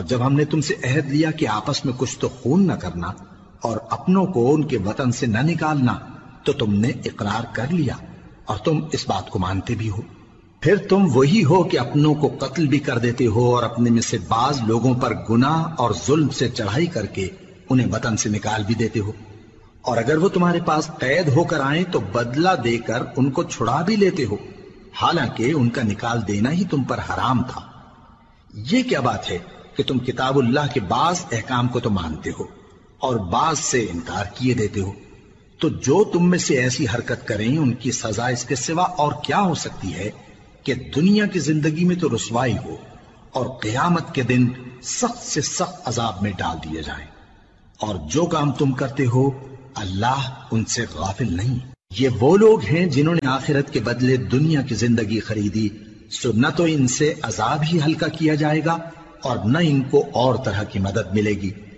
جب ہم نے تم سے عہد لیا کہ آپس میں کچھ تو خون نہ کرنا اور اپنوں کو ان کے وطن سے نہ نکالنا، تو تم نے اقرار کر لیا اور تم اس بات کو مانتے بھی ہو۔ پھر تم وہی ہو کہ اپنوں کو قتل بھی کر دیتے ہو اور اپنے میں سے بعض لوگوں پر گناہ اور ظلم سے چڑھائی کر کے انہیں وطن سے نکال بھی دیتے ہو، اور اگر وہ تمہارے پاس قید ہو کر آئیں تو بدلہ دے کر ان کو چھڑا بھی لیتے ہو، حالانکہ ان کا نکال دینا ہی تم پر حرام تھا۔ یہ کیا بات ہے کہ تم کتاب اللہ کے بعض احکام کو تو مانتے ہو اور بعض سے انکار کیے دیتے ہو؟ تو جو تم میں سے ایسی حرکت کریں ان کی سزا اس کے سوا اور کیا ہو سکتی ہے کہ دنیا کی زندگی میں تو رسوائی ہو اور قیامت کے دن سخت سے سخت عذاب میں ڈال دیے جائیں۔ اور جو کام تم کرتے ہو اللہ ان سے غافل نہیں۔ یہ وہ لوگ ہیں جنہوں نے آخرت کے بدلے دنیا کی زندگی خریدی، سو نہ تو ان سے عذاب ہی ہلکا کیا جائے گا اور نہ ان کو اور طرح کی مدد ملے گی۔